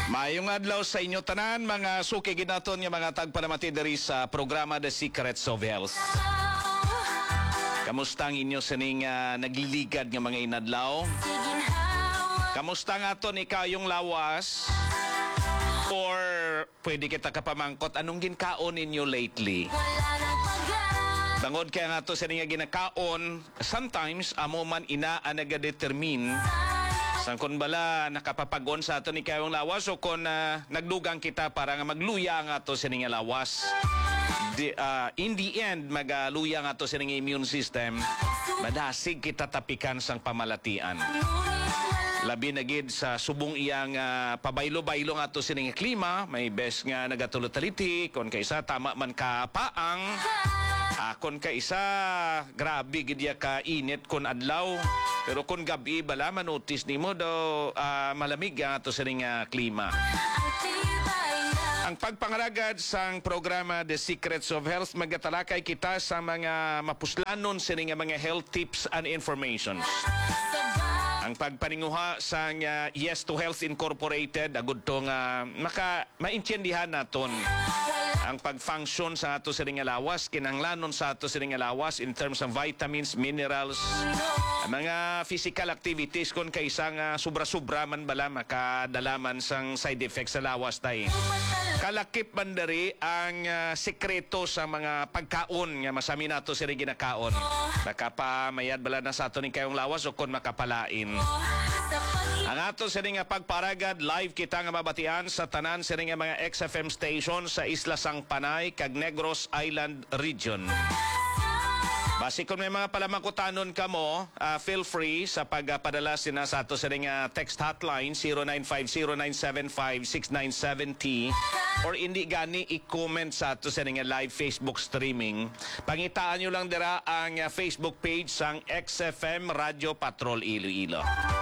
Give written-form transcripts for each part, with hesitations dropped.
Mayong adlaw sa inyo tanan, mga suki ginaton nga mga tagpalamati diri sa programa The Secrets of Health. Kamusta ang inyo sining nagliligad nga mga inadlaw? Kamusta nga to ni kayong lawas? Or pwede kita kapamangkot, anong ginkaon ninyo lately? Bangod kaya nga to sining nga ginakaon, sometimes amo man ina nagadetermine sang kun bala nakapapagon sa ato ni kayong lawas o kung nagdugang kita para nga magluya nga to sa nga lawas. In the end, magluya nga to sa nga immune system, madasig kita tapikan sang pamalatian. Labi na gid sa subong iyang pabaylo-baylo nga to sa nga klima, may best nga nagatulot-taliti, kung kaysa tama man ka paang, kung kaisa, grabe gid ya ka init kun adlaw. Pero kung gabi bala manotis nimo daw malamig nga to sa nga klima. Ang pagpangaragad sang programa The Secrets of Health, magatalakay kita sa mga mapuslanon sa nga mga health tips and informations. Ang pagpaninguha sang Yes to Health Incorporated, agud to nga maintindihan naton ang pag-function sa ato sa nga lawas, kinanglanon sa ato sa nga lawas in terms of vitamins, minerals, mga physical activities kung kaisang sobra-sobra man bala makadalaman sang side effects sa lawas tayo. Kalakip man dari ang sekreto sa mga pagkaon nga masami nato sa ginakaon. Nakapamayad bala na sa ato ni kayong lawas o kung makapalain. Ang ato sa nga pagparagad, live kita nga mabatian sa tanan sa nga mga XFM station sa Isla Sang Panay, kag Negros Island Region. Basi kung may mga palamangkutanon ka mo, feel free sa pagpadala sina sa ato sa nga text hotline 0950-975-6970 or hindi gani i-comment sa ato sa nga live Facebook streaming. Pangitaan nyo lang dira ang Facebook page sang XFM Radio Patrol Iloilo.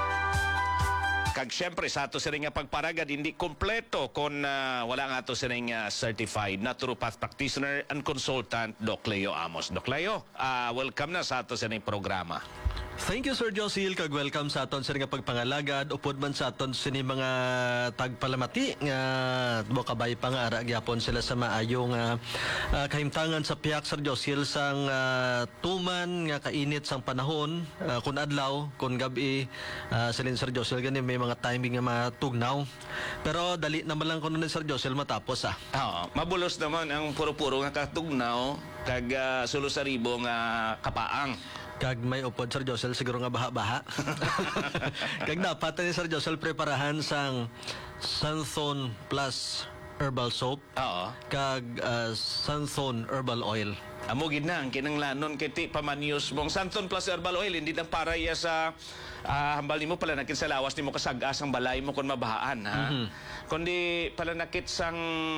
Kag syempre sa ato sa nga pagparagad hindi kompleto kung wala nga ato sa nga certified naturopath practitioner and consultant Doc Leo Amos. Doc Leo, welcome na sa ato sa nga programa. Thank you, Sir Josil. Kag welcome sa aton sa nga pagpangalagad. Upod man sa aton sini mga tagpalamati nga bukabay pa nga ara gyapon sila sa maayong kahimtangan sa piyak, Sir Josil, sang tuman nga kainit sang panahon, kun adlaw, kun gabi, silin Sir Josil gani may mga timing nga matugnaw. Pero dali naman lang kuno ni Sir Josil matapos mabulos naman ang puro-puro nga katugnaw kag sulo-saribo nga kapaang. Kag may upod, Sir Josel, siguro nga baha-baha. Kag dapat ni Sir Josel preparahan sang Santhon Plus Herbal Soap. Oo. Kag Santhon Herbal Oil. Amo gid na ang kinanglanon kay ti pamanius mong Santhon Plus Herbal Oil hindi nang para ya sa hambal nimo pala nakit sa lawas nimo kasagas ang balay mo kon mabahaan ha. Kundi pala nakit sang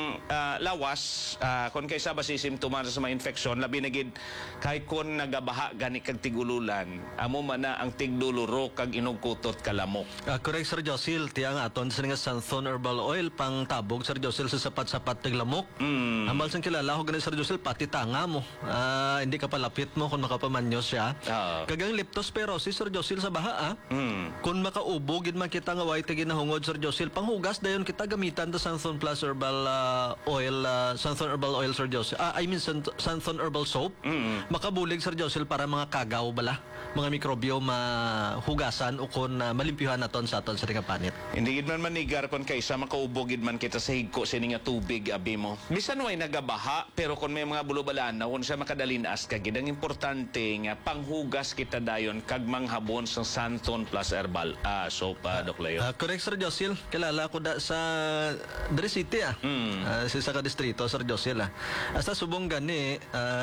lawas kon kaysa basi simptomas sa mga infeksyon labi na gid kay kon nagabaha gani kag tigululan amo man na ang tigduluro kag inugkutot kalamok. Correct, Sir Josil. Tiyang aton sa nga Santhon Herbal Oil pang tabog, Sir Josil, sa sapat-sapat tiglamok. Hambal sang kilala ko gani, Sir Josil, pati tanga mo. Hindi ka palapit mo kung makapamanyos siya. Kagang leptospirosis, Sir Josil, sa baha kung makaubo gid man kita nga way tigi nahungod, Sir Josil, panghugas dayon kita gamitan ta Santhon Plus Herbal Oil, Santhon Herbal Oil, Sir Josil. Santhon Herbal Soap. Makabulig, Sir Josil, para mga kagaw bala, mga mikrobyo mahugasan o kung malimpyuhan naton sa aton sa nga panit. Hindi gid man manigar kon kaysa makaubo gid man kita sa higko sini nga tubig abi mo. Bisan way nagabaha pero kung may mga bulubalaan na sa makadalinas ka gid ang importante nga panghugas kita dayon kag manghabon sa Santhon Plus Herbal Soap, Doc Leo. Correct, Sir Josil. Kilala ko da sa Dre City sa distrito, Sir Josil hasta subong gani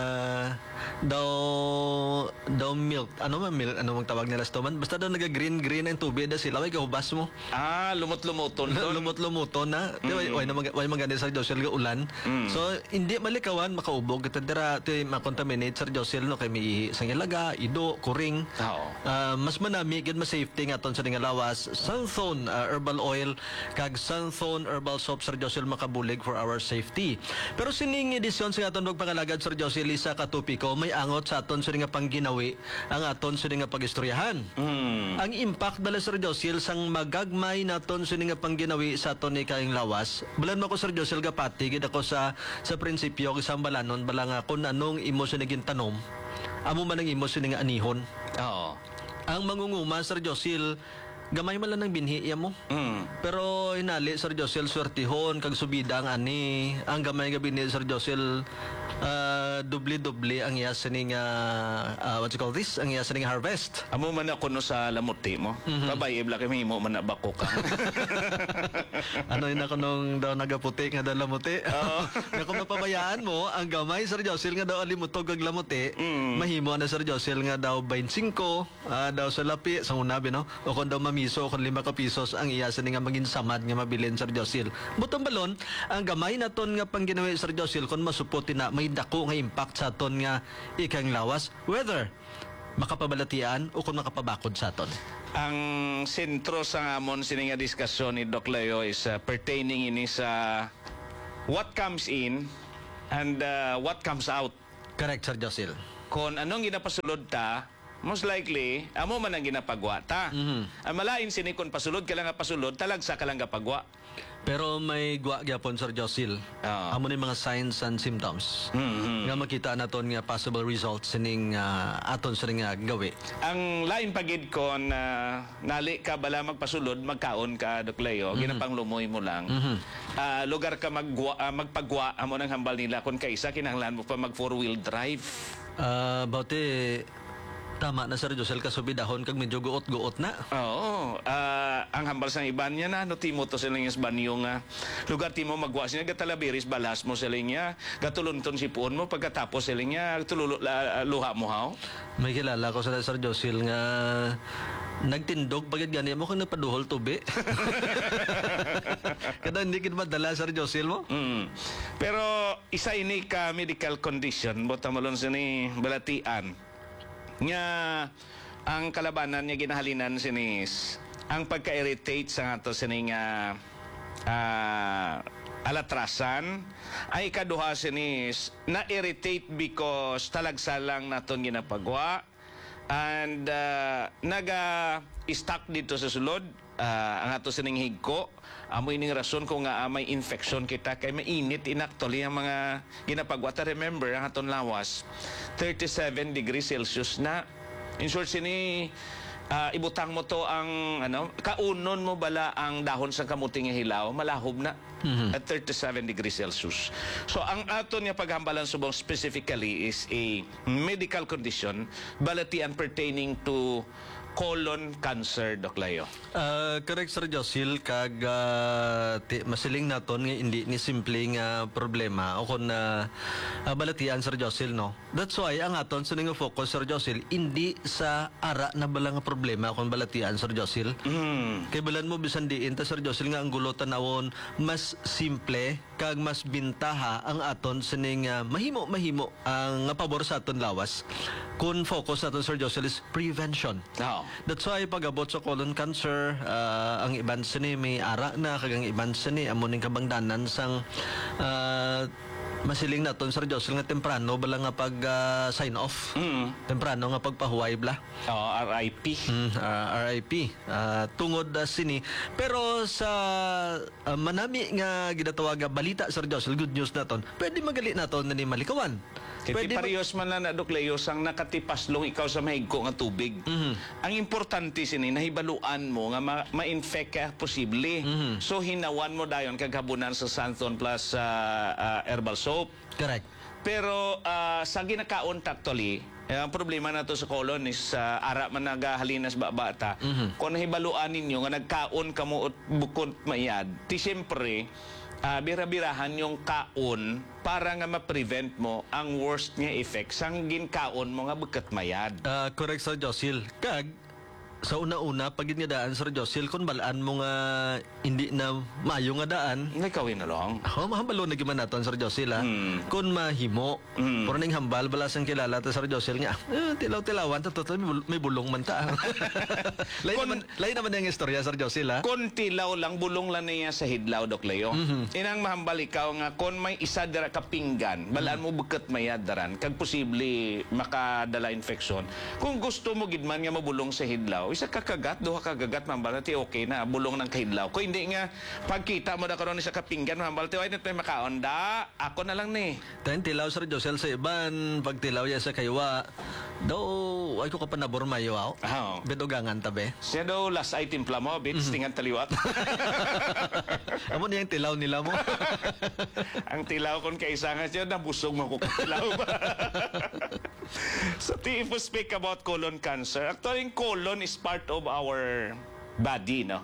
daw milk ano mang tawag nila sa tuman basta daw naga-green ang tubig da sila way kahubas mo Lumot-lumuton lumot-lumuton na way magani, Sir Josil, ulan. So hindi malikawan makaubog kita ti makontaminate Sir Josil no kay may sang ilaga, ido, kuring. Oo. Mas manami gid mas safety nga aton sa nga lawas. Sunthone herbal oil kag Sunthone herbal soap Sir Josil makabulig for our safety. Pero sining edisyon sa aton pagpangalagad Sir Josil isa ka topiko may angot sa aton sa nga pangginawi ang aton sa nga pagistoryahan. Ang impact dala Sir Josil sang magagmay naton sa nga pangginawi sa aton ni kaing lawas. Balan mo ko Sir Josil gapati gid ako sa prinsipyo isang balanon bala nga kung anong imo sa naging tanom amo man ang imo sa nga anihon. Oo. Ang mangunguma Sir Josil gamay man lang ng binhi iya mo. Pero hinali Sir Josil swertihon kag subida ang ani ang gamay nga binhi Sir Josil dubli-dubli ang iya sining what you call this ang iya sining harvest. Amo man ako no sa lamuti mo. Babay ibla kay mo man na bako ka. Ano yun ako nung daw nagaputi nga daw lamuti. Nga kung mapabayaan mo, ang gamay Sir Josil nga daw alimutog kag lamuti, mahimo na Sir Josil nga daw 25, daw sa lapi, sa unabi no? O kung daw mamiso, kung 5 ka pisos, ang iya sa nga maging samad nga mabilin Sir Josil. Butong balon, ang gamay naton nga pang ginawa Sir Josil, kung masuputi na may dako nga impact sa aton nga ikang lawas, whether makapabalatian o kung makapabakod sa aton. Ang sentro sa amon sini nga diskusyon ni Doc Leo is pertaining ini sa what comes in and what comes out. Correct, Sir Josil. Kung anong ginapasulod ta, most likely, amo man ang ginapagwa ta. Ang malain sini kung pasulod ka lang nga pasulod, talagsa ka lang nga pagwa. Pero may gwa gyapon Sir Josil. Amo ni mga signs and symptoms. Nga makita naton nga possible results sining aton sa nga gawi. Ang lain pagid kon nali ka bala magpasulod, magkaon ka Doc Leo, ginapanglumoy mo lang. Lugar ka magpagwa amo nang hambal nila kung kaisa kinahanglan mo pa mag four-wheel drive. Bauti tama na Sir Josil kasubidahon kag medyo guot-guot na. Oo. Ang hambal sang iban niya na, no timo to sila yung banyo nga. Lugar timo magwa siya, gatalabiris, balas mo sila niya, gatulunton si puon mo, pagkatapos sila niya, luha mo haw. May kilala ko sa Sir Josil nga nagtindog pagkat gani mo kung napaduhol tubi. Kada hindi kin madala Sir Josil mo. Pero isa ini ka medical condition, bota malon sa ni balatian. Nga ang kalabanan niya ginahalinan sinis ang pagka-irritate sa ato sining alatrasan ay kaduha sinis na-irritate because talagsalang naton ginapagwa and naga-stuck dito sa sulod ang ato sining higko. Amoy ning rason kung nga may infection kita kay mainit inactually ang mga ginapagwa. Remember ang aton lawas 37 degrees Celsius na. In short sini ibutang mo to ang kaunon mo bala ang dahon sa kamuting nga hilaw malahob na at 37 degrees Celsius. So ang aton nga paghambalan subong specifically is a medical condition balatian pertaining to colon cancer, Doc Leo. Correct Sir Josil kag masiling naton nga hindi ni simple nga problema o kun balatian Sir Josil no. That's why ang aton sa nga focus Sir Josil hindi sa ara na bala nga problema kun balatian Sir Josil. Kay balan mo bisan diin ta Sir Josil nga ang gulo tanawon mas simple kag mas bintaha ang aton sa nga mahimo ang pabor sa aton lawas kun focus naton Sir Josil is prevention. That's why pag-abot sa colon cancer, ang iban sini may ara na, kagang iban sini amo ning kabangdanan sang masiling naton Sir Josil nga temprano bala nga pag sign off. Temprano nga pagpahuway bla. RIP. RIP. Tungod sini. Pero sa manami nga ginatawag balita Sir Josil, good news naton. Pwede magali naton na ni malikawan. Pwede parehas man na Doc Leo sang nakatipaslong ikaw sa mahigko nga tubig. Ang importante sini nahibaluan mo nga ma-infect ka posible. So hinawan mo dayon kag habunan sa Santhon plus herbal soap. Correct. Pero sa ginakaon actually, ang problema na to sa colon is ara man nagahalinas bata. Kung nahibaluan ninyo nga nagkaon kamo bukod mayad, ti siyempre bira-birahan yung kaon para nga ma-prevent mo ang worst nga effects sang ginkaon mo nga bukod mayad. Correct Sir Josil. Kag Sa una-una, pag nga daan, Sir Josil, kung balaan mo nga hindi na mayo nga daan, Nakawin na lang. mahambalo na giman naton, Sir Josil, ha? Kung mahimo, puro ning hambal, balasang kilala ta, Sir Josil, nga, tilaw-tilawan, totoo, may bulong man ta. Lain naman yung istorya, Sir Josil, ha? Kung tilaw lang, bulong lang niya sa hidlaw, Dok Leo. Inang mahambal ikaw nga, kung may isa dira ka pinggan, balaan mo bukat mayad daran, kag posible makadala infeksyon. Kung gusto mo gidman nga mabulong sa hidlaw, isa kakagat, duha kagagat, mahambal na, okay na, bulong ng kahidlaw. Kung hindi nga, pagkita mo na karon isa ka pinggan, mahambal, ay na't may makaonda, ako na lang ni. Tayo tilaw, Sir Josil, sa iban, pag tilaw ya sa kaywa, daw, ay ko ka pa nabor mayo, ako. Oh. Bedogangan tabi. Siya daw, last item pla mo, bits, tingan taliwat. Amo niya yung tilaw nila mo. Ang tilaw kon kaisa nga siya, nabusog mo ko tilaw ba? So, if we speak about colon cancer, actually, colon is part of our body, no?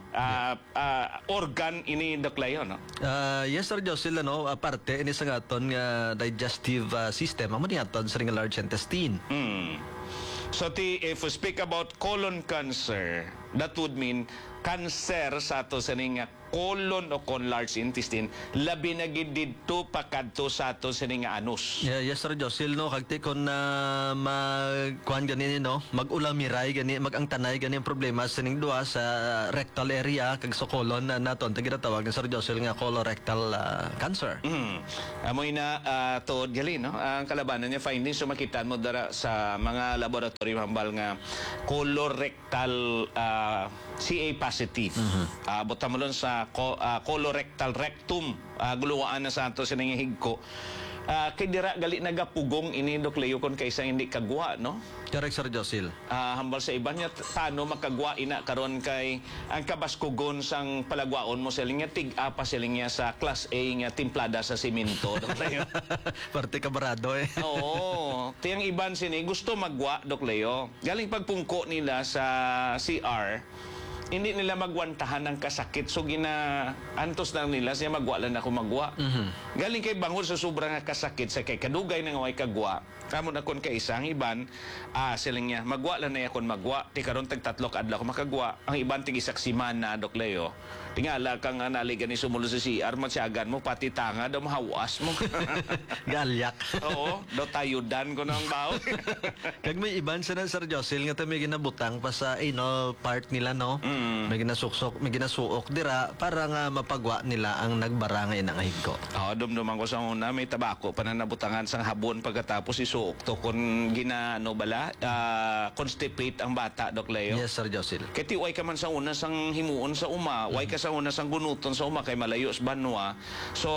Organ ini Doklayo, no? Yes, Sir Josil, ano, parte, ini sa aton nga digestive system, amo niya aton sa ring large intestine. So, if we speak about colon cancer, that would mean cancer sa ato sa ning colon o con large intestine, labi na gid didto pakadto sa ato sa ning anus. Yeah, yes, Sir Josil, no, kagti kon na magkuhan gani no, mag-ulamiray gani, mag-angtanay gani ang problema sa ning duha sa rectal area kag sa colon na naton taginatawag ng Sir Josil nga colorectal cancer. Amoy na tuod gali, no? Ang kalabanan niya findings so makitaan mo dara sa mga laboratory hambal nga colorectal CA positive. Buta mo sa colorectal rectum, guluwaan na sa ato sa higko. Kay dira gali nagapugong ini Dok Leo kon kaysa hindi kagwa, no? Correct, Sir Josil. Hambal sa iban niya tano makagwa ina karon kay ang kabaskugon sang palagwaon mo siling nga tig-apa siling niya sa class A nga timplada sa simento, Dok Leo. Parte kabarado eh. Oo, tiyang iban sini gusto magwa, Dok Leo. Galing pagpungko nila sa CR, hindi nila magwantahan ng kasakit. So, antos lang nila siya magwa lang ako magwa. Galing kay bangon sa sobrang kasakit sa kay kadugay na nga way kagwa. Kamo na kon kay isang iban, siling niya, magwa lang na akon magwa. Ti karon tag tatlo ka adlaw ko makagwa. Ang iban tig isak simana, Dok Leo. Tingala kang naligan ni sumulo sa CR, matsyagan mo, pati tanga, daw mahawas mo. Galyak. Oo, daw tayudan ko ng bao. Kag may iban sa Sir Josil nga may ginabutang pa sa part nila, no? May ginasuksok, may ginasuok dira para nga mapagwa nila ang nagbarangay ng higko. Dumduman ko sa una, may tabako pa na nabutangan sang habon pagkatapos isuok to kung constipate ang bata, Dok Leo. Yes, Sir Josil. Kaya tiway ka man sa una sang himuon sa uma, way ka sa una sang gunuton sa uma kay malayo sa banwa. So,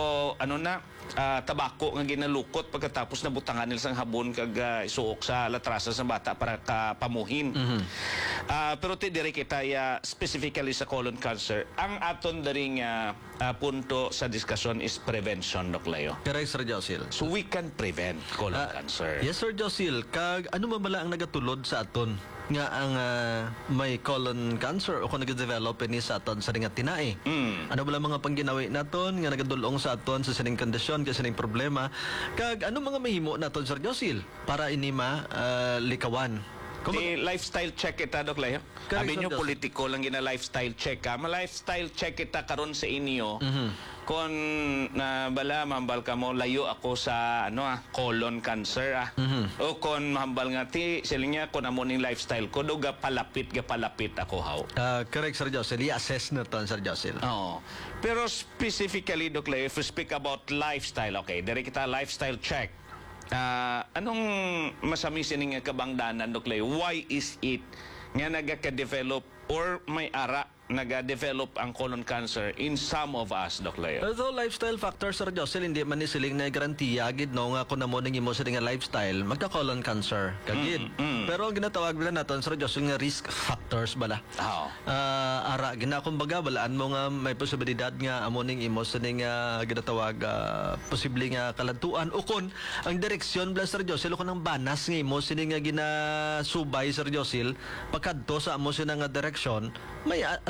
tabako nga ginalukot pagkatapos nabutangan nila sang habon kag isuok sa latrasa sa bata para pamuhin. Pero ti diri kita specifically sa colon cancer, ang aton daring punto sa diskusyon is prevention, Dok Leo. Correct, Sir Josil. So we can prevent colon cancer. Yes, Sir Josil. Kag ano mabala ang nagatulod sa aton nga ang may colon cancer o kung nag-develop ini sa aton sa ring tinae? Ano bala mga pangginawi naton nga nagadulong sa aton sa sining kondisyon kasi sining problema? Kag ano mga mahimo naton, Sir Josil, para ini likawan? Lifestyle check kita, Dok Leo. Correct, Sabi nyo, Sir Joseph. politiko lang gina lifestyle check ka. Ma-lifestyle check kita karon sa inyo. Kung bala, mahambal ka mo, layo ako sa colon cancer. O kung mahambal nga, siling niya, kung amo ning lifestyle ko, do palapit ako, how? Correct, Sir Josil. I-assess na to, Sir Josil. Oo. Pero specifically, Dok Leo, if we speak about lifestyle, okay, dari kita lifestyle check. Anong masami sining kabangdanan, Dok Leo? Why is it nga nagaka-develop or may ara nag-develop ang colon cancer in some of us, Dok Leo? Although lifestyle factors, Sir Josil, hindi man ni siling na garantiya gid no nga kung namo ning imo sa nga lifestyle magka-colon cancer kagid. Pero ang ginatawag nila naton, Sir Josil, nga risk factors bala. Ara gina kumbaga balaan mo nga may posibilidad nga amo ning imo sa ning ginatawag posible nga kalantuan o kon ang direksyon bala, Sir Josil, kung ang banas nga imo sini nga ginasubay, Sir Josil, pagkadto sa amo sina nga direksyon may at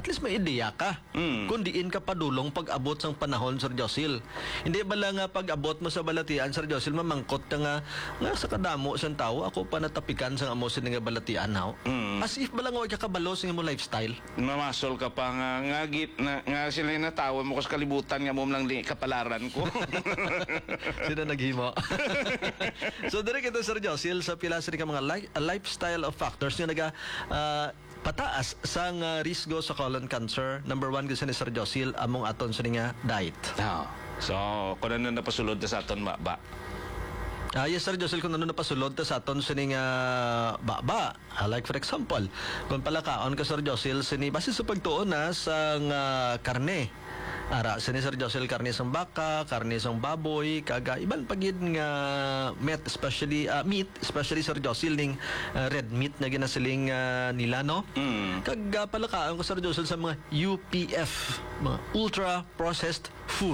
least may ideya ka. Kung diin ka padulong pag-abot sang panahon, Sir Josil. Hindi ba lang pag-abot mo sa balatian, Sir Josil, mamangkot ka nga sa kadamo sang tao, ako pa natapikan sang amo sin nga balatian now. As if ba lang huwag ka kabalo sa mo lifestyle. Mamasol ka pa nga sila yung natawa mo ko sa kalibutan nga mo lang di kapalaran ko. Sino naghimo? So, direk ito, Sir Josil, sa pila sa ka mga lifestyle of factors nga naga pataas sang risgo sa colon cancer. Number 1 kasi ni Sir Josil, among aton sa nga diet. So, kung ano napasulod na sa aton ba? Yes, Sir Josil, kung ano napasulod ta sa aton sining baba. Like for example, kung palakaon ka, Sir Josil, sini base sa pagtuon na sang karne. Ara, sini Sir Josil, karne sang baka, karne sang baboy, kaga iban pagid nga meat, especially Sir Josil, ning red meat na ginasiling nila, no? Kaga palakaon ko, Sir Josil, sa mga UPF, mga ultra processed food.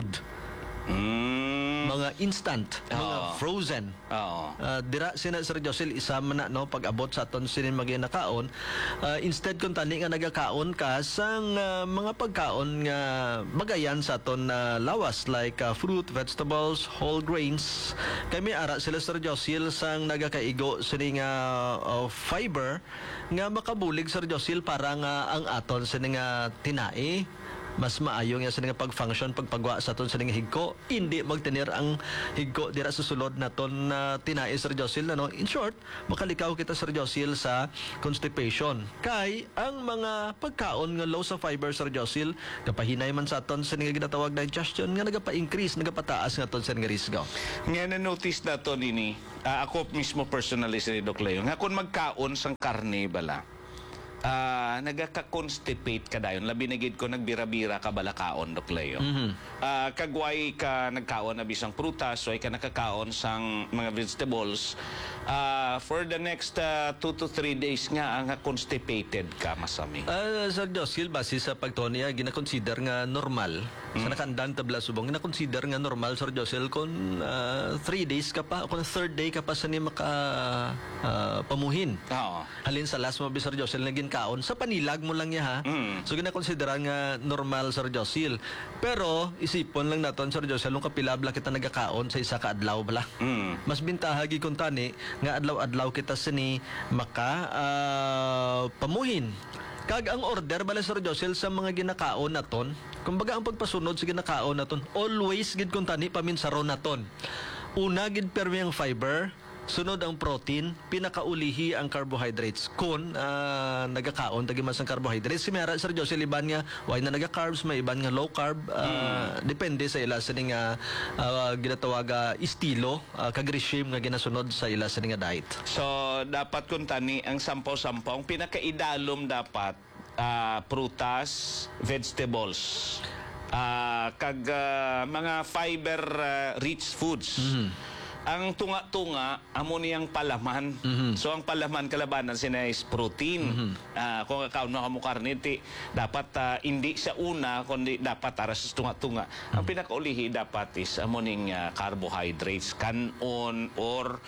Mga instant, mga frozen. Dira sina Sir Josil, isa man na, no, pag-abot sa aton sinin maginakaon. Instead kung tani nga nagakaon ka sang mga pagkaon nga magayan sa aton lawas like fruit, vegetables, whole grains. Kay may ara sila, Sir Josil, sang nagakaigo sini nga fiber nga makabulig, Sir Josil, para nga ang aton sini nga tinai mas maayo nga sa nga pag-function, pagpagwa sa aton sa nga higko. Hindi magtenir ang higko dira sa sulod na ton tinai, Sir Josil, no? In short, makalikaw kita, Sir Josil, sa constipation. Kay ang mga pagkaon nga low sa fiber, Sir Josil, kapahinay man sa aton sa nga ginatawag na digestion nga nagapa-increase, nagapataas nga aton sa nga risgo. Nga na-notice na to nini, ako mismo personally sa Doc Leo, nga kung magkaon sang karne bala, nagaka-constipate ka dayon, labi na gid ko nagbira-bira ka balakaon, Doc Leo. Kagway ka nagkaon na bisang prutas, so ay ka nakakaon sang mga vegetables, for the next 2 to 3 days nga ang constipated ka, masami. Sir Josil, base sa pagtonia, gina-consider nga normal. Sa nakandang tabla subong, gina-consider nga normal, Sir Josil, kung 3 days ka pa, kung 3rd day ka pa sa ni maka pamuhin. Halin sa last mo, Sir Josil, naging kaon sa panilag mo lang niya, ha. So gina-consider nga normal, Sir Josil. Pero isipon lang naton, Sir Josil, nung kapilabla kita nagakaon sa isa ka adlaw bala. Mas bintahagi kung tani nga adlaw-adlaw kita sini maka pamuhin. Kag ang order bala, Sir Josil, sa mga ginakaon naton, kumbaga ang pagpasunod sa ginakaon naton, always gid kung tani paminsaron naton. Una gid permi ang fiber, sunod ang protein, pinakaulihi ang carbohydrates. Kung nagakaon tagi mas ang carbohydrates, si Mera, Sir Josil, iban nga why na naga-carbs, may iban nga low carb, depende sa ila sa nga ginatawag estilo, kag regime nga ginasunod sa ila sa nga diet. So dapat kung tani ang sampaw-sampaw, ang pinakaidalom dapat prutas, vegetables, kag mga fiber rich foods. Ang tunga-tunga, amo niyang palaman. So, ang palaman kalabanan sina is protein. Kung kakaon na kamo karne, dapat hindi sa una, kundi dapat aras sa tunga-tunga. Ang pinakaulihi dapat is amo ning carbohydrates, kanon or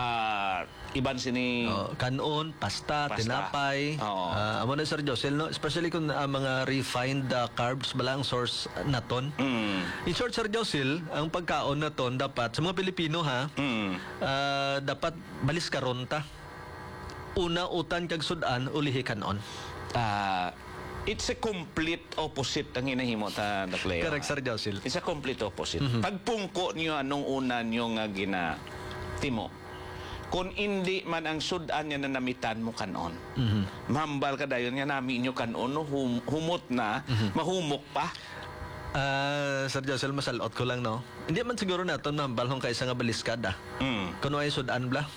iban sini kanon, pasta, tinapay. Amo na, Sir Josil, no? Especially kung mga refined carbs balang source naton. In short, Sir Josil, ang pagkaon naton dapat sa mga Pilipino, ha, dapat balis karon ta. Una utan kag sudan, ulihi kanon. It's a complete opposite ang hinahimo ta, Doc Leo. Correct, Sir Josil. It's a complete opposite. Pagpungko niyo anong una niyo nga ginatimo. Kung hindi man ang sudan niya na namitan mo kanon. Mahambal ka dayon nga namin niyo kanon, humot na, mahumok pa. Sir Josil, masalot ko lang, no? Hindi man siguro naton mahambal kung kaysa nga baliskada. Kuno ay sudan bla.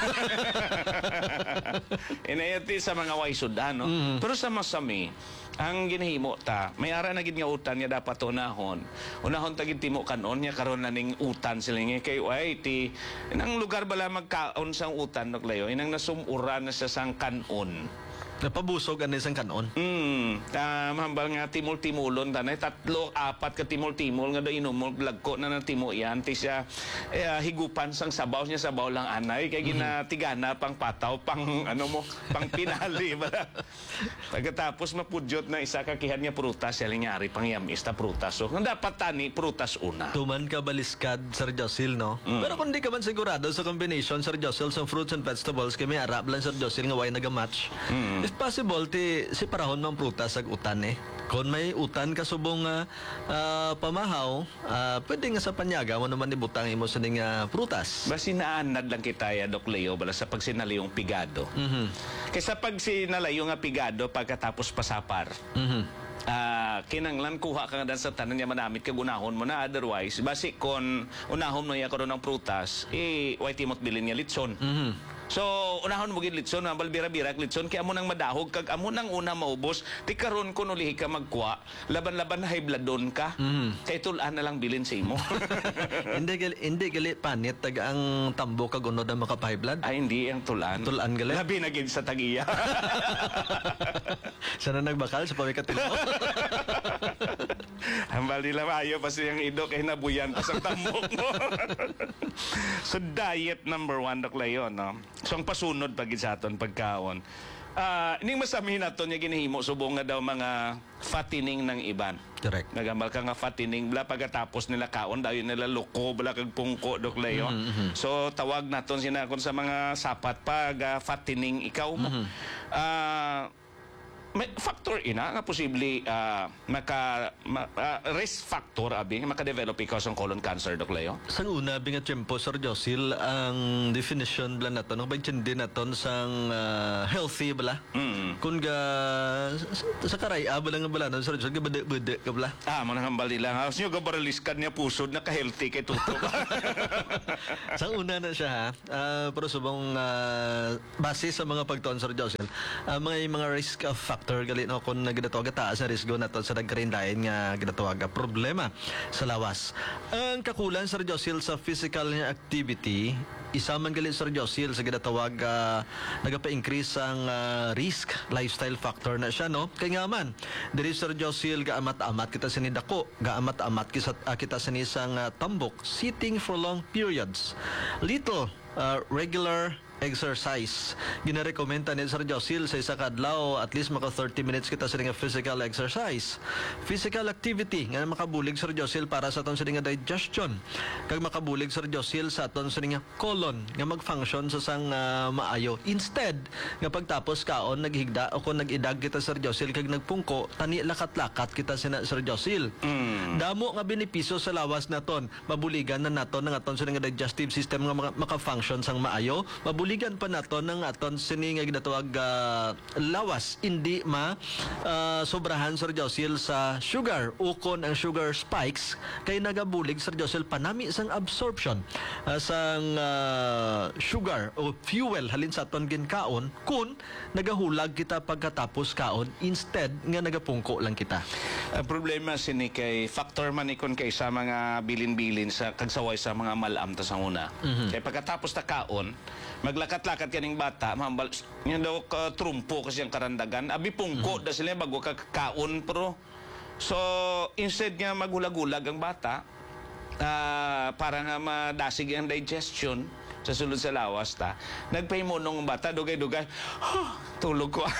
Inayati sa mga way sudan, no? Pero sa masami, ang ginahimo ta, may ara na gid nga utan nga dapat unahon. Unahon ta gid timo kanon nya karon na ning utan sila nga kay way ti inang lugar bala magkaon sang utan, Doc Leo, inang nasumuran na sa sang kanon. Napabusog ano isang kanon. Mahambal nga timol-timulon tanay 3-4 ka timol-timol nga do inumol lagko na ng timo yan ti siya higupan sang sabaw niya sabaw lang anay kay ginatigana pang pataw pang pang pinali ba. Pagkatapos mapudyot na isa ka kihan nga prutas siya lingyari pang yamis ta prutas. So kung dapat tani prutas una. Tuman ka baliskad, Sir Josil, no? Pero kung di ka man sigurado sa combination, Sir Josil, sa fruits and vegetables, kay may arap lang, Sir Josil, nga way nagamatch. If possible, si parahon mang prutas ag utan eh. Kung may utan ka subong pamahaw, pwede nga sa panyaga mo naman ibutang imo sa ning prutas. Basi naanad lang kita ya Doc Leo bala sa pagsinaliyong pigado. Kaysa pag sinalayo nga pigado pagkatapos pasapar. Kinanglan kuha ka nga dan sa tanan niya manamit kag unahon mo na otherwise basi kon unahon mo ya karon ng prutas way timot bilin nga litson. So unahon mo gid litson ambal bira-bira litson kay amo nang madahog kag amo nang una maubos ti karon kun ulihi ka magkuha laban-laban na high bloodon ka kay tulan na lang bilin sa imo. Hindi gali panit tag ang tambo kag unod ang maka-high blood. Ay hindi ang tulan. Tulan gali. Labi na gid sa tagiya. Sana nagbakal sa pamikatilo. Hambal nila maayo pa siyang ido kay nabuyan pa sa tambok mo. So diet number 1 Doc Leo, no? So ang pasunod pagid sa aton pagkaon. Ining masamin naton nga ginahimo subong nga daw mga fattening ng iban. Correct. Nagambal ka nga fattening bla pagkatapos nila kaon daw nila luko bla kag pungko Doc Leo. So tawag naton sina kon sa mga sapat pag fattening ikaw mo. May factor ina nga posible risk factor abi maka-develop ikaw sa colon cancer Doc Leo. Sang una binga tiyempo Sir Josil ang definition bla naton no bagyan din naton sang healthy bla. Kun ga sa karay bala nga bala no Sir Josil bede ka bla. Manang hambal nila haus nyo gabaraliskan niya pusod na ka-healthy kay tutok. Sang una na siya ha. Pero subong base sa mga pagtuon Sir Josil mga risk factor gali no kung nagdatawaga taas na risgo naton sa nagkarindahin nga ginatawaga problema sa lawas. Ang kakulan Sir Josil sa physical nga activity isa man gali Sir Josil sa ginatawag nagapa-increase ang risk lifestyle factor na siya no kay nga man diri Sir Josil gaamat-amat kita sini dako gaamat-amat kita sini sang tambok sitting for long periods little regular exercise. Ginarekomenda ni Sir Josil sa isa ka adlaw at least maka 30 minutes kita sa nga physical exercise. Physical activity nga makabulig Sir Josil para sa aton sa nga digestion. Kag makabulig Sir Josil sa aton sa nga colon nga mag-function sa sang maayo. Instead nga pagtapos kaon naghigda o kung nag-idag kita Sir Josil kag nagpungko tani lakat-lakat kita sina Sir Josil. Damo nga benepisyo sa lawas naton. Mabuligan na naton ng aton sa nga digestive system nga maka-function sang maayo. Buligan pa naton ng aton sini nga ginatawag lawas hindi sobrahan Sir Josil sa sugar ukon ang sugar spikes kay nagabulig Sir Josil panami sang absorption sang sugar o fuel halin sa aton ginkaon kun nagahulag kita pagkatapos kaon instead nga nagapungko lang kita. Ang problema sini kay factor man ikon kay sa mga bilin-bilin sa kagsaway sa mga malam ta sa una. Kay pagkatapos ta kaon maglakat-lakat kaning bata, mahambal, yan daw trumpo kasi ang karandagan. Abi pungko, da sila bago kakaon, pero so, instead nga maghulag-hulag ang bata, para nga madasig ang digestion sa sulod sa lawas ta, nagpahimunong ang bata, dugay-dugay, tulog ko.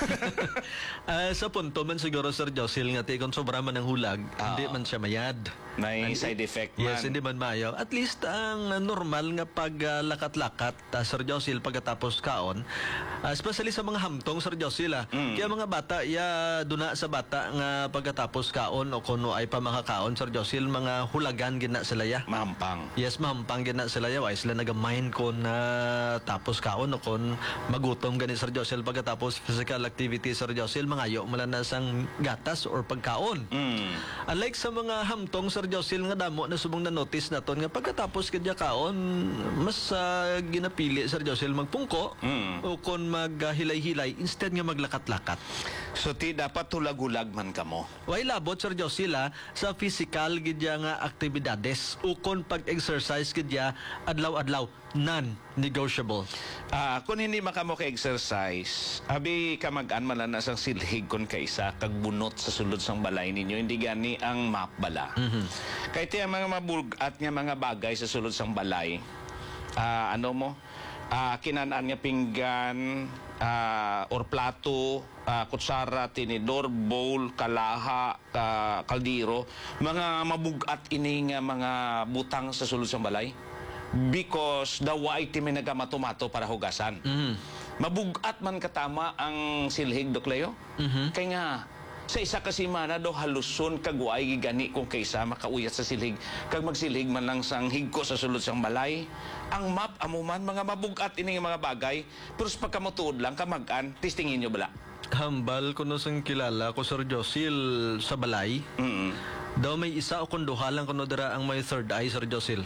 Sa punto man siguro Sir Josil nga kung sobra man ang hulag, hindi man siya mayad. May side effect man. Yes, hindi man maayaw. At least ang normal nga paglakat-lakat Sir Josil pagkatapos kaon, especially sa mga hamtong Sir Josil kaya mga bata duna sa bata nga pagkatapos kaon o kuno ay pamakakaon Sir Josil mga hulagan gina sila ya. Mahampang. Yes, mahampang gina sila ya. Why sila nagamind ko na tapos kaon o kun magutom gani Sir Josil pagkatapos physical activity Sir Josil mangayo mala na sang gatas or pagkaon. Unlike sa mga hamtong Sir Josil nga damo na subong na notice naton nga pagkatapos kadya kaon mas ginapili Sir Josil magpungko o kon maghilay-hilay instead nga maglakat-lakat. So ti dapat hulag-hulag man kamo. Way labot Sir Josil sa physical gidya nga aktibidades o kon pag-exercise gidya adlaw-adlaw nan non-negotiable. Kung hindi makamo ka-exercise, abi ka mag-an man na sang silhig kon kaisa kag bunot sa sulod sang balay ninyo, hindi gani ang map bala. Kaya tiyan mga mabugat nga mga bagay sa sulod sang balay, kinanaan nga pinggan, or plato, kutsara, tinidor, bowl, kalaha, kaldiro, mga mabugat ini nga mga butang sa sulod sang balay. Because the white may nagamatomato para hugasan. Mabugat man katama ang silhig, Dok Leo. Kaya nga, sa isa kasi mana do haluson kagway gigani kung kaysa makauyat sa silhig. Kag magsilhig man lang sang higko sa sulod sang balay. Ang map, amuman, mga mabugat ini nga mga bagay. Pero sa pagkamutuod lang, kamagan, testingin nyo bala. Hambal ko no sang kilala ko Sir Josil sa balay. Daw may isa o kunduha lang kuno dira ang may third eye, Sir Josil.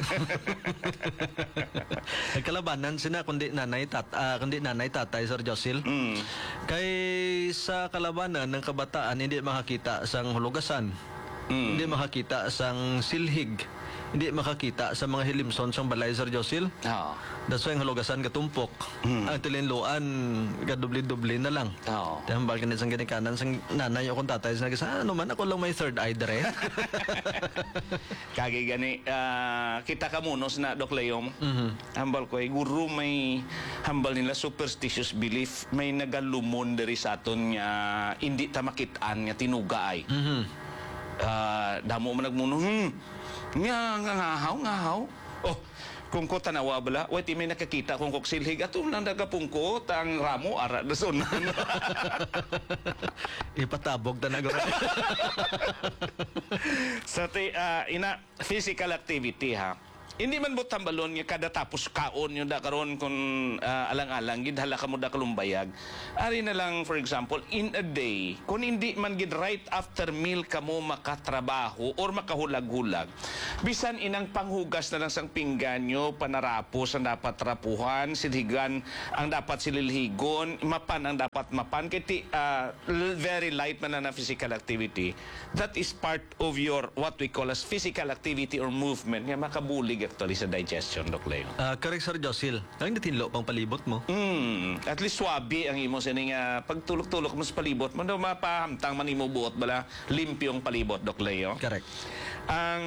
Nagkalabanan sina kundi nanay tatay, Sir Josil. Kay sa kalabanan ng kabataan hindi makakita sang hulugasan. Hindi makakita sang silhig. Hindi makakita sa mga hilimson sang balay, Sir Josil. That's why ang hulugasan katumpok. Ang tilinluan gadubli-dubli na lang. Hambal kanit sang ginikanan sang nanay o kung tatay sa nagasa, ano man ako lang may third eye dire. Kagi gani, kita kamunos na, Dok Leong. Hambal ko, guru may hambal nila superstitious belief, may nagalumon diri sa aton nga hindi ta makitaan nga tinuga ay. Damo man nagmuno, ngahaw. Oh, kung ko tanawa bala, wait, may nakakita kung koksilhig, atong lang nagapungkot ang ramo, ara, dason. Ipatabog na nagawin. Sa physical activity, ha? Hindi man butang balon nga kada tapos kaon yung da karon kung alang-alang gid hala ka mo da kalumbayag. Ari na lang for example in a day kung hindi man gid right after meal kamo makatrabaho or makahulag-hulag. Bisan inang panghugas na lang sang pinggan nyo, panarapos ang dapat rapuhan, silhigan ang dapat sililhigon, mapan ang dapat mapan kiti very light man na physical activity. That is part of your what we call as physical activity or movement nga makabulig actually sa digestion, Dok Leo. Correct, Sir Josil. Ang natinlo pang palibot mo. At least swabe ang imo sining pagtulok-tulok mo sa palibot mo daw mapahamtang man imo buot bala limpyong palibot, Dok Leo. Correct. Ang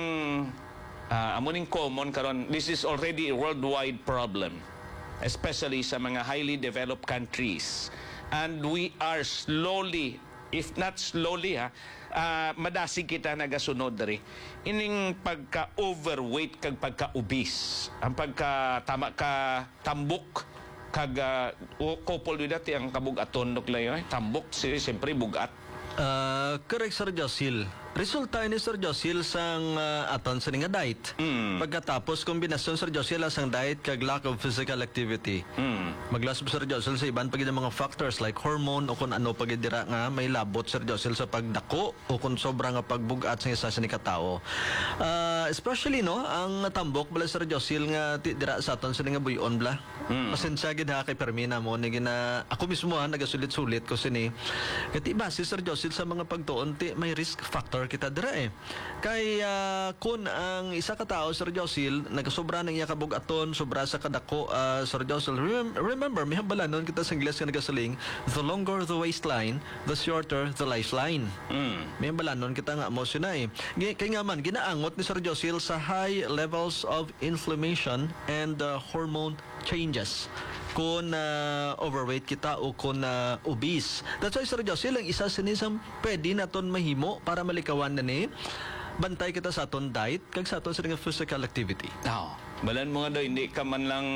amuning common karon, this is already a worldwide problem, especially sa mga highly developed countries. And we are slowly, if not slowly madasig kita nagasunod diri ining pagka-overweight kag pagka-obese, ang pagka-tama ka tambok kag couple with that ang kabugaton, Dok Leo, tambok siyempre bugat. Correct, Sir Josil. Resulta ni Sir Josil sang aton sa nga diet. Pagkatapos kombinasyon, Sir Josil, sang diet kag lack of physical activity. Maglasb, Sir Josil, sa iban pagid mga factors like hormone o kung ano pagidira nga may labot, Sir Josil, sa pagdako o kung sobra nga pagbugat sa isa sa ni katao. Especially no, ang tambok bala, Sir Josil, nga dira sa aton sa nga buyon bla. Pasensya gid ha kay permina mo ni gina ako mismo nagasulit-sulit ko sini. Kati base, Sir Josil, sa mga pagtuon may risk factor kita dira kay kun ang isa ka tao, Sir Josil, nagasobra ng iya kabugaton, sobra sa kadako, Sir Josil, remember may hambalanon kita sa Ingles nga nagasaling, the longer the waistline, the shorter the lifeline. May hambalanon kita nga mo sina kay nga man ginaangot ni Sir Josil sa high levels of inflammation and hormone changes kung overweight kita o kung obese. That's why, Sir Josil, ang isa sinisang pwede naton mahimo para malikawan na ni bantay kita sa aton diet kag sa aton sa physical activity. Balan mo nga daw, hindi ka man lang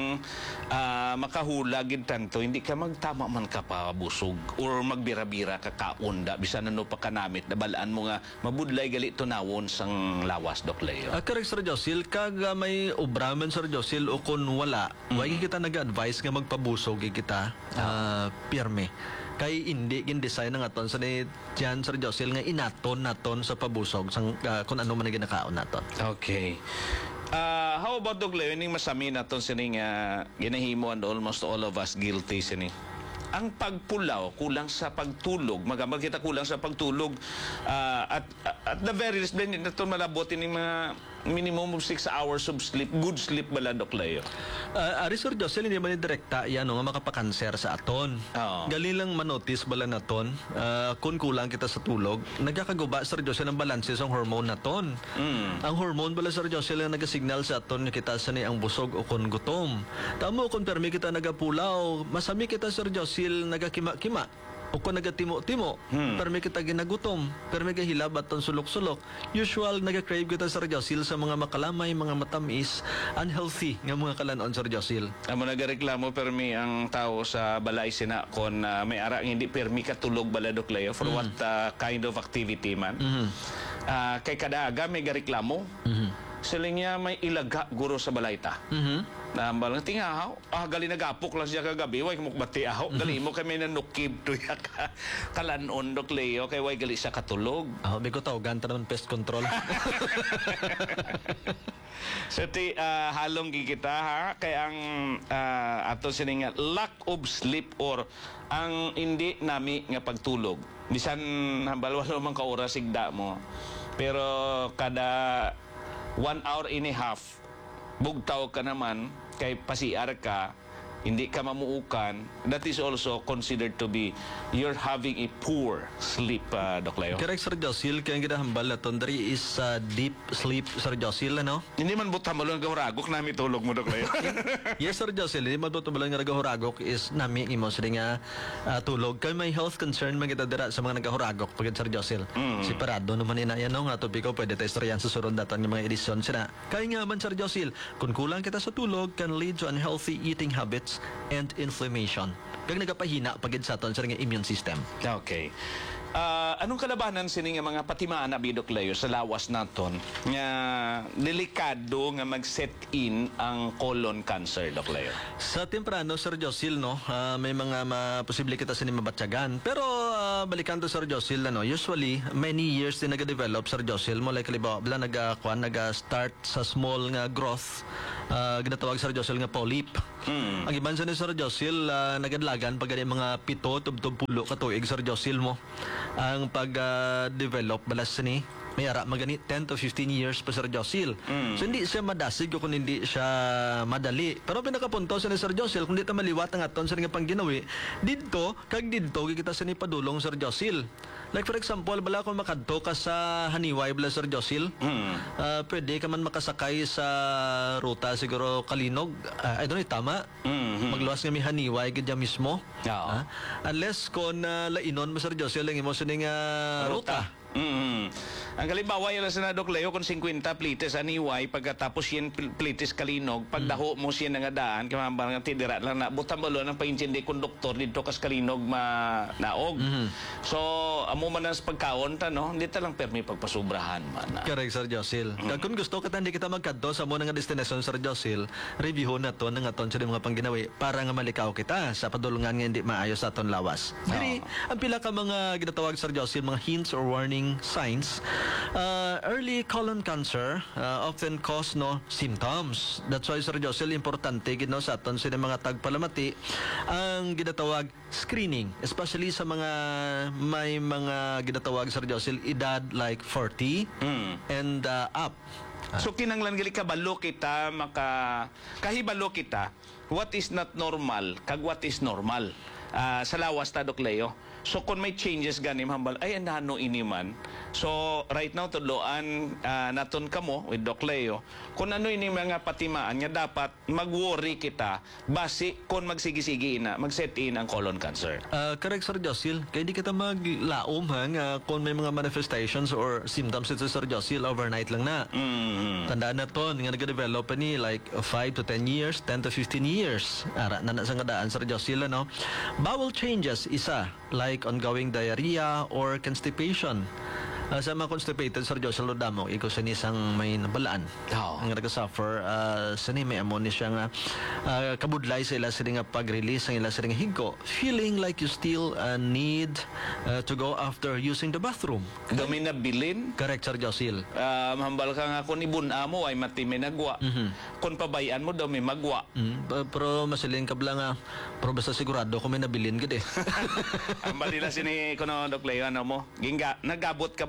makahulagid tanto, hindi ka magtama man ka pa busog or magbira-bira ka kaunda, bisan ano pa kanamit, nabalaan mo nga mabudlay gali tunawon sang lawas, Dok Leo. Correct, Sir Josil, kag may ubraman, Sir Josil, o kung wala, wagi kita nag-advise nga magpabusog kita pirme. Kay hindi gin-design ng aton sa ni Jan, Sir Josil, nga naton sa pabusog sang kung ano man ginakaon naton. Okay. How about, Dok Leo, ining masami naton sining ginahimo and almost all of us guilty sining. Ang pagpulaw, kulang sa pagtulog, magamag kita kulang sa pagtulog, at the very least, naton malabot ining mga minimum of 6 hours of sleep, good sleep bala, Dok Leo? Ari Sir Josel, hindi man direkta yan nga makapakanser sa aton. Oo. Gali lang manotis bala naton, kung kulang kita sa tulog, nagkakaguba Sir Josel ang balanse sa hormone naton. Ang hormone bala Sir Josel ang nagasignal sa aton nga kita sa ang busog o kun gutom. Tamo kung permi kita nagapulaw, masami kita Sir Josel nagakima-kima. O kung nagatimo-timo, permi kita ginagutom, permi gahilab aton sulok-sulok. Usual nagakrave kita Sir Josel sa mga makalamay, mga matamis, unhealthy nga mga kalanon Sir Josel. Amo nagareklamo permi ang tao sa balay sina kon may ara nga hindi permi katulog bala, Dok Leo, for what kind of activity man. Kay kadaaga may gareklamo. Sila niya may ilaga guro sa balay ta. Nambal nga tingahaw. Gali nagapok lang siya kagabi. Way mukbati aho. Gali mo kami nanukib to ya kalanon, Dok Leo. Kay way gali siya katulog. Bigo tawagan ta naman pest control. So halong gigita ha. Kaya ang ato sining lack of sleep or ang hindi nami nga pagtulog. Bisan hambal wala man ka oras sigda mo. Pero kada 1 hour and a half bugtaw ka naman kay pasiar ka, hindi ka mamuukan, that is also considered to be you're having a poor sleep, Dok Leo. Correct Sir Josel, kaya ang ginahambal na tondri is deep sleep Sir Josel, ano? Hindi man butang malo ng gahuragok nami tulog mo, Dok Leo. Yes Sir Josel, hindi man tutubalang nga nagahuragok is nami imo sa nga tulog. Kay may health concern man kita dira sa mga nagahuragok pagid Sir Josel. Separado naman ina yan nga topiko pwede ta istoryan sa surun daton ng mga edisyon sina. Kaya nga man Sir Josel, kung kulang kita sa tulog can lead to unhealthy eating habits and inflammation. Kag nagapahina pagid sa aton sa nga immune system. Okay. Anong kalabanan sini nga mga patimaan na Dok Leo sa lawas naton nga delikado nga mag-set in ang colon cancer, Dok Leo? Sa temprano, Sir Josel, no, may mga posible kita sa mabatyagan. Pero balikan to Sir Josel, no, usually, many years din nag-develop, Sir Josel, mo like libaw, nag-start sa small nga growth, ginatawag Sir Josel nga polyp. Ang iban sa ni Sir Josel, nagadlagan pag mga 7-10 katuig, Sir Josel mo. Ang pag-develop balas ni may ara magani 10 to 15 years pa Sir Josel. So hindi siya madasig kung hindi siya madali. Pero pinakapunto sa ni Sir Josel kung di ta maliwat ang aton sa nga pangginawi didto kag didto kita sa ni padulong Sir Josel. Like for example, bala kung makadto ka sa Haniway bala Sir Josel, pwede ka man makasakay sa ruta siguro Kalinog. I don't know, tama? Magluwas nga mi Haniway gidya mismo. Unless kung lainon mo Sir Josel ang imo sa ni nga ruta. Ang kalimbawa yun sa Dok Leo kung 50 plites aniway pagkatapos yan plites Kalinog pagdaho mo siya nga daan kamambang nga tidira lang na butang balo ng paintindi konduktor dito kas Kalinog naog. So amo man as pagkaon ta no hindi ta lang permi pagpasubrahan man. Correct Sir Josel. Kung gusto ka hindi kita magkadto sa mo nga destination Sir Josel, review na to nga aton sa mga pangginawi para nga malikaw kita sa padulungan nga hindi maayos sa aton lawas. Diri ang pila ka mga ginatawag Sir Josel mga hints or warning signs. Early colon cancer often cause symptoms. That's why Sir Josel importante gid no sa aton sa mga tagpalamati ang ginatawag screening, especially sa mga may mga ginatawag Sir Josel edad like 40 and up. So kinanglan gali kabalo kita kahibalo kita what is not normal kag what is normal sa lawas ta Dok Leo. So kung may changes gani hambal ay ano ini man. So right now tudloan naton kamo with Doc Leo kung ano ini mga patimaan nga dapat mag-worry kita base kung magsigi-sigi na mag-set in ang colon cancer. Correct Sir Josel, kaya di kita maglaom nga kung may mga manifestations or symptoms ito Sir Josel overnight lang na. Tandaan na to nga nag-develop ni like 5 to 10 years, 10 to 15 years. Ara na sa ngadaan Sir Josel no. Bowel changes isa like ongoing diarrhea or constipation. Sa mga constipated Sir Josel Lodamo, ikaw sa isang may nabalaan. Ang nag-suffer, sa may amon siya nga kabudlay sa ila sila nga pag-release ang ila sila nga higko. Feeling like you still need to go after using the bathroom. Dami na bilin. Correct Sir Josel. Mahambal ka nga kung ibuna mo ay mati may nagwa. Kung pabayaan mo daw may magwa. Pero masilin ka nga, pero basta sigurado kung may nabilin gid eh. Ang balila sini kuno Doc Leo ano mo. Ginga nagabot ka ba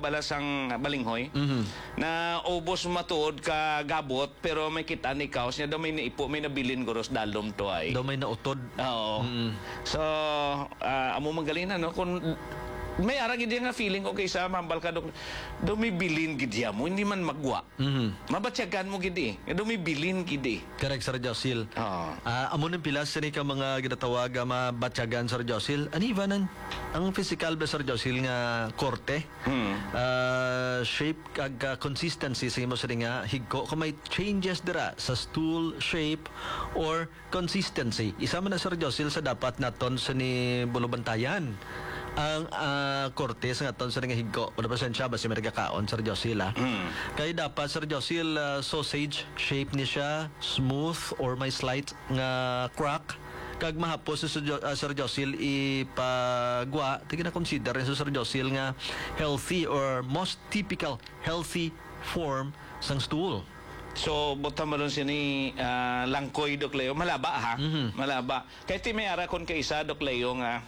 balasang balinghoy na ubos matuod ka gabot pero may kita ni kaos niya daw may naipo may nabilin guros dalom to ay. Daw may nautod. Oo. So, amo magaling na no kung may ara gid nga feeling ko kaysa mambal ka do may bilin gid mo hindi man magwa. Mabatyagan mo gid do may bilin gid. Correct, Sir Josil. Oo. Amo ng pilas ni ka mga ginatawag mabatyagan, Sir Josil. Anibanan ang physical ba, Sir Josil, nga korte. Shape kag consistency sa imo sa nga higko kung may changes dira sa stool shape or consistency. Isa man na, Sir Josil, sa dapat naton sa ni bulubantayan ang korte sa ngaton sa nga higko. Wala pa siya basi may kaon, Sir Josil. Kaya dapat, Sir Josil, sausage shape ni siya, smooth or may slight nga crack. Kag mahapos sa Sir Josil ipagwa, tigin na consider sa Sir Josil nga healthy or most typical healthy form sang stool. So, buta mo rin siya ni Langkoy, Dok Leo. Malaba, ha? Malaba. Kahit may ara kon kay isa, Dok Leo, nga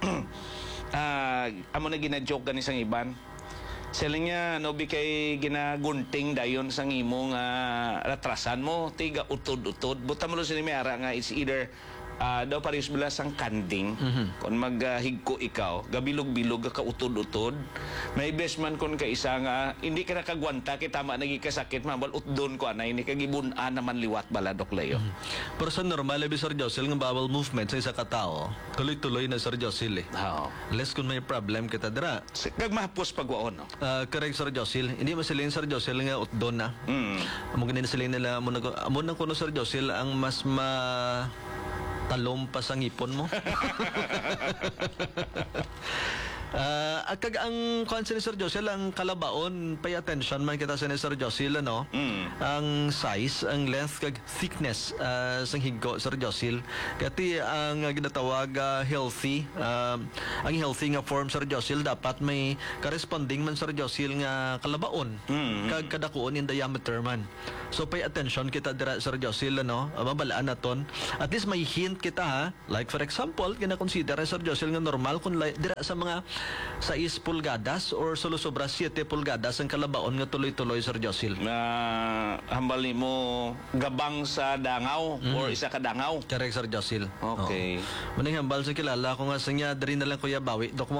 amo na gina-joke ganis ang iban. Sila niya, no, kay ginagunting dayon sang imong ratrasan mo, tiga utod-utod. Buta mo rin siya ni may ara nga, it's either daw parehas bala sang kanding kung maghigko ikaw gabilog-bilog ka utod-utod may best man kung ka isa nga hindi ka nakagwanta kita tama nagikasakit mabal utdon ko anay ni kagibun-an naman liwat bala Dok Leo. Pero sa normal Sir Josil nga bowel movement sa isa ka tao tuloy-tuloy na, Sir Josil less kung may problem kita dira kag mahapos pagwaon no? Correct, Sir Josil, hindi masilin, Sir Josil, nga utdon na amo ganin silin nila amo nang kuno, Sir Josil, ang mas talom pa sa ngipon mo. Kag ang concern ni Sir Josil, ang kalabaon, pay attention man kita sa ni Sir Josil, ano? Ang size, ang length, kag thickness sa higko, Sir Josil. Kati ang ginatawag healthy, ang healthy nga form, Sir Josil, dapat may corresponding man, Sir Josil, nga kalabaon. Kag kadakuon in diameter man. So pay attention kita dira, Sir Josil, ano? Mabalaan naton. At least may hint kita, ha? Like for example, kina-consider, Sir Josil, nga normal kung dira sa mga 6 pulgadas or solo-sobra 7 pulgadas ang kalabaon nga tuloy-tuloy, Sir Josil. Hambali mo gabang sa dangaw or isa ka dangaw. Correct, Sir Josil. Okay. Maning hambal sa kilala ko nga sa niya dari na lang kuya bawi dok mo.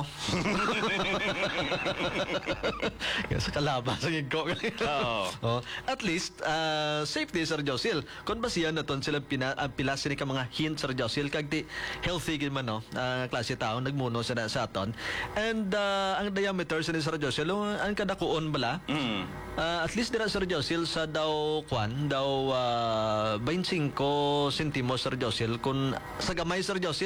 Sa kalaba sa gigko. At least safety, Sir Josil. Kung basihan naton sila pila sila ka mga hint, Sir Josil, kag di healthy gid man, no, klase tao nagmuno sa aton. And ang diameter sa Sir Josil, ang kadakuon bala, at least dira, Sir Josil, sa daw 25 sentimos, Sir Josil. Kung sa gamay, Sir Josil,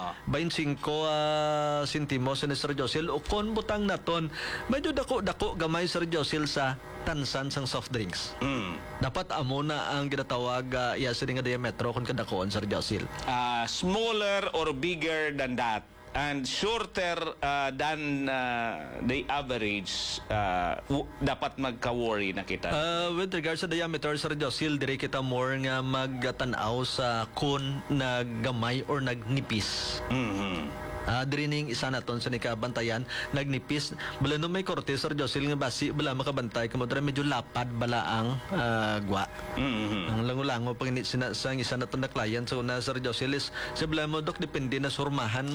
25 sentimos sa Sir Josil. O kung butang naton, medyo dako-dako gamay, Sir Josil, sa tansan sang soft drinks. Dapat amo na ang ginatawag iya sa nga diametro kung kadakuon, Sir Josil. Smaller or bigger than that and shorter than the average, dapat magka-worry na kita. With regards sa diameter, Sir Josil, dire kita more nga magtanaw sa kun naggamay or nagnipis. Dirining isa naton sa nikabantayan nagnipis bala no may korte, Sir Josil, nga basi bala makabantay kamo dira medyo lapad bala ang gwa. Ang lango-lango pag sang isa naton na client so na, Sir Josil, is sa bala mo dok depende na surmahan mo.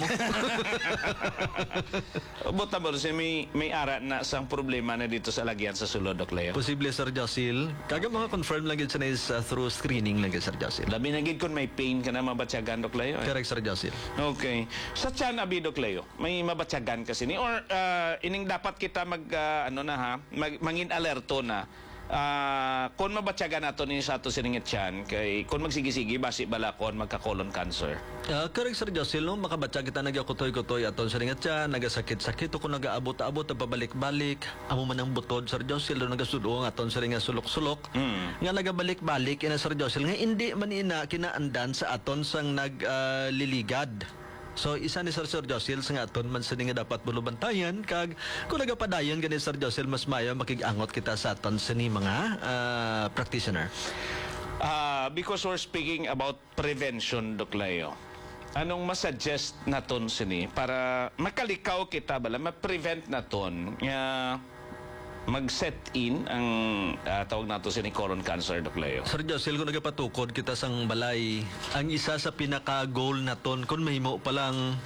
Buta mo si may ara na sang problema na dito sa lagyan sa sulod, Dok Leo. Posible, Sir Josil, kaga mga confirm lang gid sa is through screening lang gid, Sir Josil. Labi na gid kun may pain ka na mabatyagan, Dok Leo. Correct, Sir Josil. Okay. Sa tiyan, abi, Dok Leo, may mabatyagan kasi ni or ining dapat kita mangin alerto na kung mabatyagan nato ni sa ato siningit tiyan kay kung magsigi-sigi basi bala kon magka-colon cancer. Correct, Sir Josil, no? Makabatya kita nagakutoy-kutoy aton sa ringat tiyan, nagasakit-sakit o kung nagaabot-abot pabalik-balik amo man ang butod, Sir Josil, o nagasudo aton sa ringat sulok-sulok nga nagabalik-balik ina, Sir Josil, nga hindi man ina kinaandan sa aton sang nagliligad. So isa ni Sir Josil sa aton man sa nga dapat bulubantayan kag kung nagapadayon gani, Sir Josil, mas mayo makigangot kita sa aton sa ni mga practitioner. Because we're speaking about prevention, Dok Leo, anong masuggest naton sini para makalikaw kita bala ma-prevent naton nga mag-set in ang tawag nato si colon cancer, Doc Leo? Sir Josil, kung nagapatukod kita sang balay, ang isa sa pinaka-goal naton, kung mahimo palang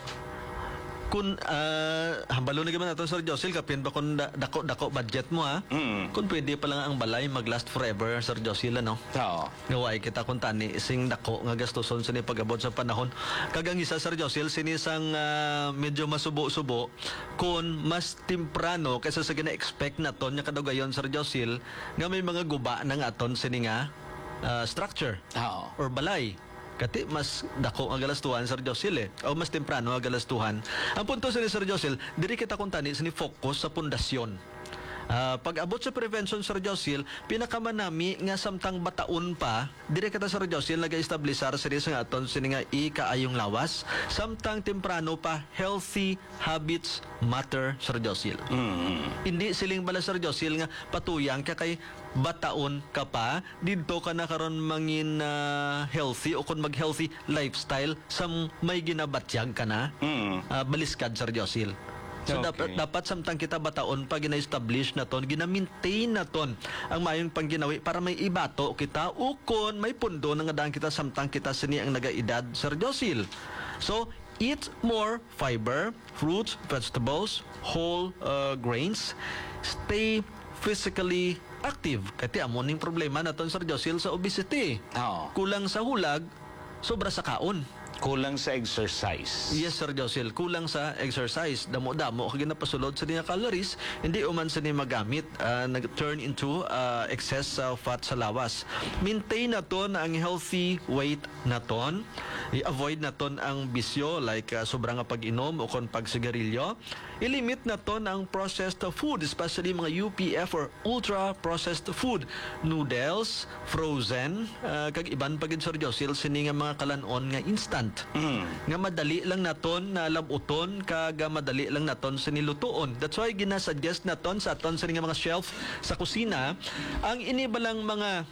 kung hambalo na gaman nato Sir Josil, kapin ba kung dako budget mo ha? Kung pwede pa lang ang balay mag-last forever, Sir Josil, ano? Oo. Gawai kita kung tani sing dako nga gastuson sini pag-abot sa panahon. Kagang isa Sir Josil sinisang medyo masubo-subo kung mas temprano kaysa sa gina-expect naton nya kadugayon Sir Josil nga may mga guba ng aton sini nga structure Oo. or balay. Kati mas dako ang galastuhan Sir Josil o mas temprano ang galastuhan. Ang punto sa Sir Josil, diri kita kung tani sini focus sa pundasyon. Pag-abot sa prevention Sir Josil, pinakamanami nga samtang bataon pa, dire kita Sir Josil nag-establisar sa nga aton sini nga ikaayong lawas, samtang temprano pa healthy habits matter Sir Josil. Hindi siling bala Sir Josil nga patuyang ka kay bataon ka pa didto ka na karon mangin healthy o kung mag-healthy lifestyle sa may ginabatyag ka na baliskad Sir Josil. So Okay. dapat samtang kita bataon pa gina-establish na ton, gina-maintain na ton ang mayong pangginawi para may ibato kita ukon may pundo nga daan kita samtang kita sini ang nagaedad Sir Josil. So eat more fiber, fruits, vegetables, whole grains, stay physically active. Kati amon ning problema naton Sir Josil sa obesity. Oo. Kulang sa hulag, sobra sa kaon. Kulang sa exercise. Yes, Sir Josil. Kulang sa exercise. Damo-damo kag ginapasulod sa niya calories, hindi uman sa niya magamit, nag-turn into excess fat sa lawas. Maintain naton ang healthy weight naton. I-avoid naton ang bisyo like sobrang nga pag-inom o kon pagsigarilyo. I-limit naton ang processed food, especially mga UPF or ultra-processed food. Noodles, frozen, kag iban pagid Sir Josil, sini nga mga kalanon nga instant. Nga madali lang naton na labuton kag madali lang naton sa nilutuon. That's why ginasuggest naton sa aton sa nga mga shelf sa kusina ang inibalang mga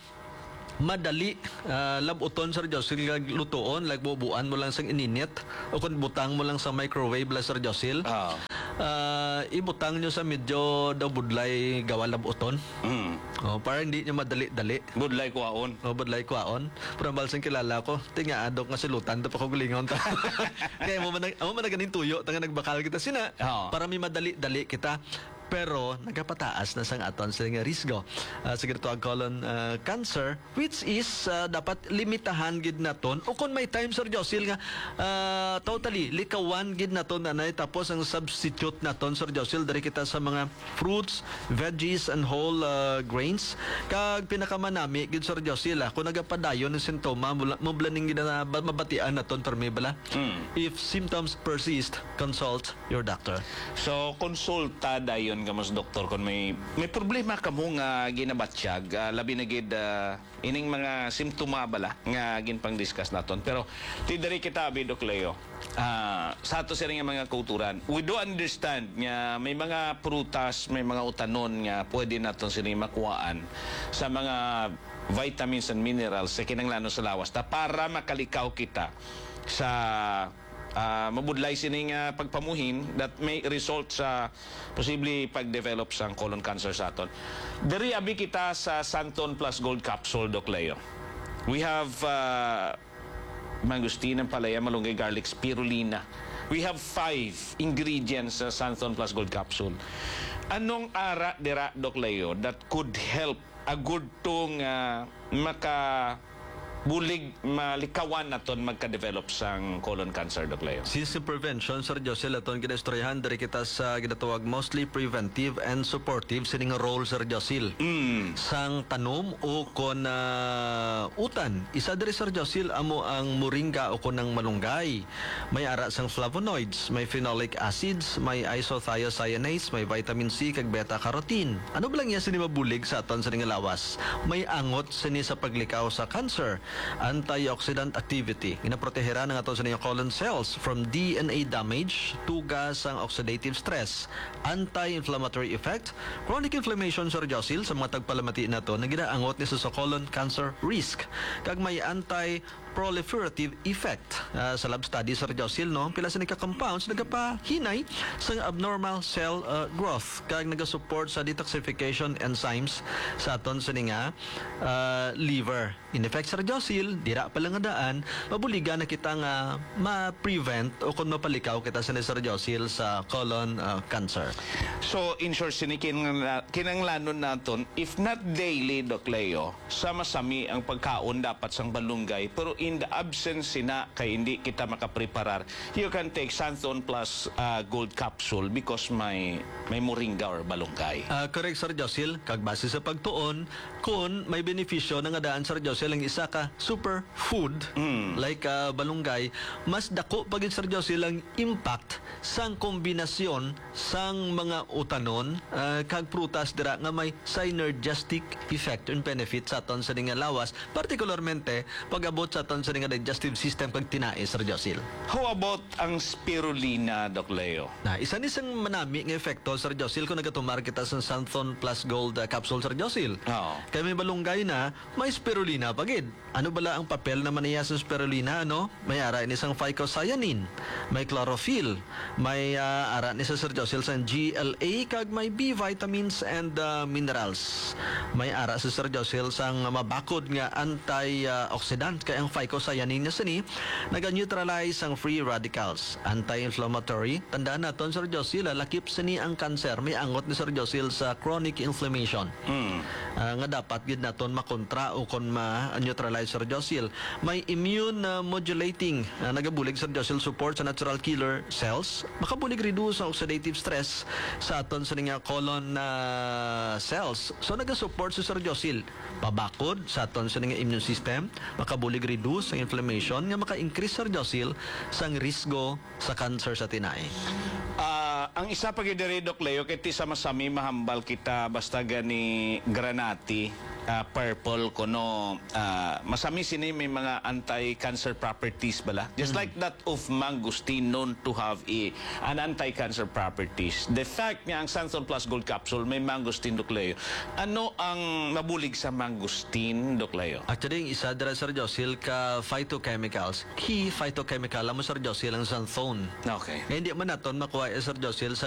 madali labuton Sir Josil nga lutuon, like bubuan mo lang sang ininit o kung butang mo lang sa microwave la Sir Josil. Oo. Ibutang nyo sa medyo daw budlay gawa labuton. Para hindi nyo madali-dali. Budlay kuwaon. Budlay kwaon. Pero ang balsang kilala ko, tinga adok nga silutan, tapos ko gulingon ta. Kaya mo man na ganin tuyo, tanga nagbakal kita sina. Oo. Para may madali-dali kita. Pero nagapataas na sang aton sa nga risgo sa ganito ang colon cancer, which is dapat limitahan gid naton o kung may time Sir Josil nga totally likawan gid naton nanay, tapos ang substitute naton Sir Josil dari kita sa mga fruits, veggies and whole grains. Kag pinakamanami gid Sir Josil kung nagapadayon ng sintoma mo blaning gid na mabatian naton permi bala. If symptoms persist, consult your doctor. So, konsulta dayon ka mas doktor kung may problema ka mo nga ginabatsyag, labi na gid ining mga simptoma bala nga ginpang discuss naton. Pero tidari kita abi Doc Leo. Sa ato sa nga mga kulturan, we do understand nga may mga prutas, may mga utanon nga pwede naton sila makuhaan sa mga vitamins and minerals sa kinahanglan sa lawas para makalikaw kita sa mabudlay sining pagpamuhin that may result sa posible pag-develop sa colon cancer sa aton. Diri abi kita sa Santon Plus Gold Capsule, Doc Leo. We have mangustin, palaya, malunggay, garlic, spirulina. We have 5 ingredients sa Santon Plus Gold Capsule. Anong ara dira, Doc Leo, that could help a good tong bulig malikawan naton magka-develop sang colon cancer, Doc Leo? Since prevention, Sir Josil, aton ginastoryahan dari kita sa ginatawag mostly preventive and supportive sining role Sir Josil. Sang tanom o kon utan. Isa diri Sir Josil amo ang moringa o kon ang malunggay. May ara sang flavonoids, may phenolic acids, may isothiocyanates, may vitamin C kag beta carotene. Ano ba lang yan sini mabulig sa aton sa lawas? May angot sini sa paglikaw sa cancer. Antioxidant activity. Ginaprotehera ng ato sa inyong colon cells from DNA damage, tugas ang oxidative stress, anti-inflammatory effect, chronic inflammation Sir Josil sa mga tagpalamati na to na ginaangot ni sa colon cancer risk. Kag may proliferative effect. Sa lab study Sir Josil, no, pila sa compounds nagapahinay sa abnormal cell growth kag nagasupport sa detoxification enzymes sa aton sa nga liver. In effect, Sir Josil, dira pa lang nga daan, mabuliga na kita nga ma-prevent o kung mapalikaw kita sa Sir Josil sa colon cancer. So, in short, kinanglanon naton, if not daily, Doc Leo, sama-sami ang pagkaon dapat sang balunggay, pero in the absence sina, kay hindi kita makapreparar, you can take Santhon plus gold capsule because may moringa or balunggay. Correct, Sir Josil. Kag base sa pagtuon, kung may benepisyo na nga daan, Sir Josil, ang isa ka superfood, like balunggay, mas dako pagin, Sir Josil, ang impact sang kombinasyon sang mga utanon kag prutas dira nga may synergistic effect and benefit sa aton sa nga lawas, particularmente pag-abot sa aton sa nga digestive system kag tinae, Sir Josil. How about ang spirulina, Doc Leo? Na isa ni sang manami nga epekto, Sir Josil, kung nagatumar kita sa Santhon plus gold capsule, Sir Josil. Oo. Kaya may balunggay na, may spirulina pagid. Ano bala ang papel na maniya sa spirulina, ano? May ara ni sang phycocyanin, may chlorophyll, may ara ni sa Sir Josil sa GLA, kag may B vitamins and minerals. May ara sa Sir Josil sang mabakod nga antioxidant, kaya ang phycocyanin niya sini naga-neutralize ang free radicals, anti-inflammatory. Tandaan naton, Sir Josil, lakip sini ang cancer, may angot ni Sir Josil sa chronic inflammation. Nga dapat gid naton makontra o kon ma-neutralize, Sir Josil. May immune modulating nagabulig, Sir Josil, support sa natural killer cells, makabulig reduce ang oxidative stress sa aton sa nga colon cells. So naga-support sa Sir Josil pabakod sa aton sa nga immune system, makabulig reduce ang inflammation nga maka-increase, Sir Josil, sang risgo sa cancer sa tinae. Ang isa pa gid diri, Doc Leo, kay ti sama-sami mahambal kita basta gani granati, purple kuno, masami sini may mga anti-cancer properties bala. Just like that of mangosteen known to have an anti-cancer properties. The fact nga ang Santhon plus gold capsule may mangosteen, Doc Leo. Ano ang mabulig sa mangosteen, Doc Leo? Actually, yung isa dira, Sir Josil, ka phytochemicals. Key phytochemical mo, Sir Josil, ang Santhon. Okay. Hindi man naton makuha, Sir Josil, sa